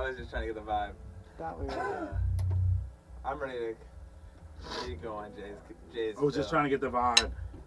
was just trying to get the vibe. Thought we were. I'm ready to go on Jay's. I was just trying to get the vibe.